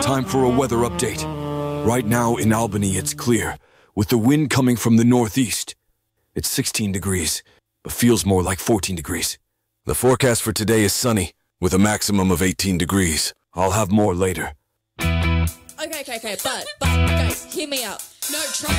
time for a weather update. Right now in Albany it's clear, with the wind coming from the northeast. It's 16 degrees, but feels more like 14 degrees. The forecast for today is sunny, with a maximum of 18 degrees. I'll have more later. Okay, but guys, hear me out. No, try